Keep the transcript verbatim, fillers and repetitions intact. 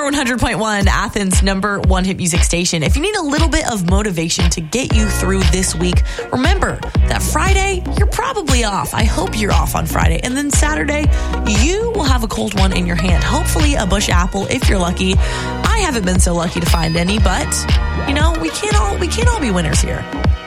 are one hundred point one, Athens' number one hit music station. If you need a little bit of motivation to get you through this week, remember that Friday, you're probably off. I hope you're off on Friday. And then Saturday, you will have a cold one in your hand. Hopefully a bush apple if you're lucky. I haven't been so lucky to find any, but, you know, we can't all, we can't all be winners here.